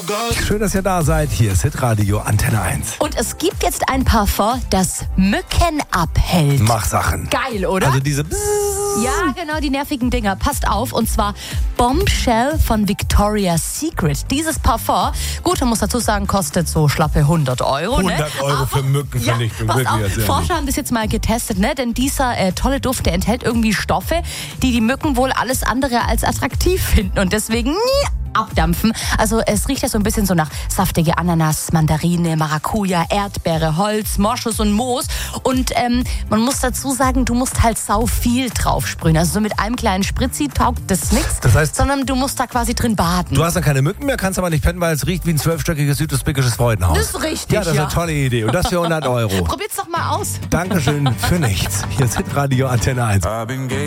Schön, dass ihr da seid. Hier ist Hitradio Antenne 1. Und es gibt jetzt ein Parfum, das Mücken abhält. Mach Sachen. Geil, oder? Also diese Ja, genau, die nervigen Dinger. Passt auf, und zwar Bombshell von Victoria's Secret. Dieses Parfum, gut, man muss dazu sagen, kostet so schlappe 100 Euro. 100 ne? Euro für Mückenvernichtung. Ja, Wirklich pass sehr auf, Forscher haben das jetzt mal getestet, ne? Denn dieser tolle Duft, der enthält irgendwie Stoffe, die Mücken wohl alles andere als attraktiv finden und deswegen abdampfen. Also es riecht ja so ein bisschen so nach saftige Ananas, Mandarine, Maracuja, Erdbeere, Holz, Moschus und Moos. Und man muss dazu sagen, du musst halt sau viel drauf sprühen. Also so mit einem kleinen Spritzi taugt das nichts, Das heißt, sondern du musst da quasi drin baden. du hast dann keine Mücken mehr, kannst aber nicht pennen, weil es riecht wie ein 12-stöckiges südusbekisches Freudenhaus. Das ist richtig, Ja, das ist eine tolle Idee. Und das für 100 Euro. Probiert's doch mal aus. Dankeschön für nichts. Hier ist Hitradio Antenne 1.